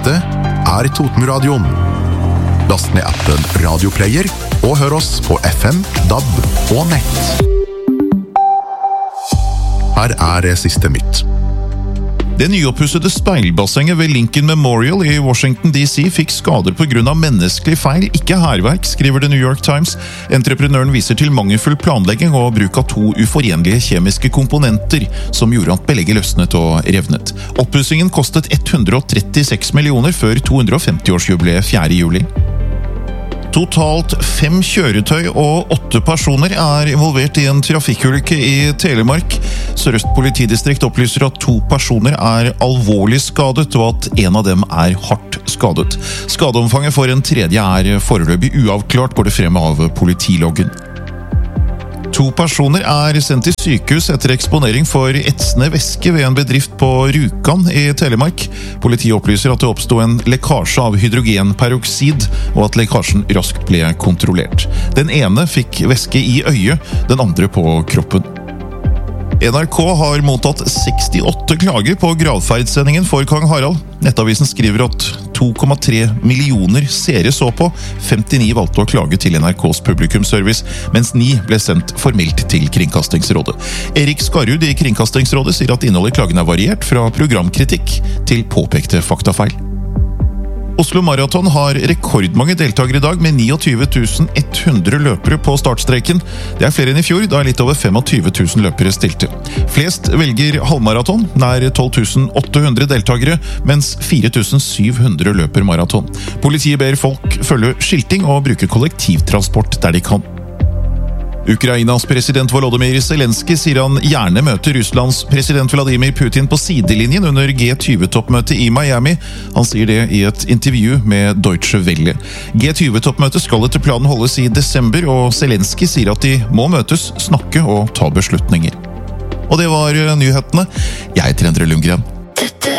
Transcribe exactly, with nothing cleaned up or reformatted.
Dette er Totenradioen. Last ned appen Radioplayer og hør oss på F M, D A B og nett. Her er siste nytt. Det nyoppussede speilbassenget ved Lincoln Memorial i Washington D C fikk skader på grunn av menneskelig feil, ikke hærverk, skriver The New York Times. Entreprenøren viser til mangelfull planlegging og bruk av to uforenlige kjemiske komponenter, som gjorde at belegget løsnet og revnet. Oppussingen kostet ett hundre og trettiseks millioner før to hundre og femti-årsjubileet fjerde juli. Totalt fem kjøretøy og åtte personer er involvert i en trafikkulykke i Telemark. Sør-Øst politidistrikt opplyser at to personer er alvorlig skadet, og at en av dem er hardt skadet. Skadeomfanget for en tredje er foreløpig uavklart, går det frem av politiloggen. To personer er sendt til sykehus etter eksponering for etsende væske ved en bedrift på Rjukan i Telemark. Politiet opplyser at det oppstod en lekkasje av hydrogenperoksid, og at lekkasjen raskt ble kontrollert. Den ene fikk væske i øyet, den andre på kroppen. N R K har mottatt sekstiåtte klager på gravferdssendingen for Kong Harald. Nettavisen skriver at to komma tre millioner seere så på. femtini valgte å klage til N R K's publikumsservice, mens ni ble sendt formelt til Kringkastingsrådet. Erik Skarrud i Kringkastingsrådet sier at innholdet i klagen er variert fra programkritikk til påpekte faktafeil. Oslo Marathon har rekordmange deltagere i dag med tjueni tusen ett hundre løpere på startstreken. Det er flere enn i fjor, da er litt over tjuefem tusen løpere stilte. Flest velger halvmaraton, nær tolv tusen åtte hundre deltagere, mens fire tusen syv hundre løper maraton. Politiet ber folk følge skilting og bruke kollektivtransport der de kan. Ukrainas president Volodymyr Zelensky sier han gjerne møter Russlands president Vladimir Putin på sidelinjen under G tjue-toppmøtet i Miami. Han sier det i et intervju med Deutsche Welle. G tjue-toppmøtet skal etter planen holdes i desember, og Zelensky sier at de må møtes, snakke og ta beslutninger. Og det var nyhetene. Jeg heter Endre Lundgren.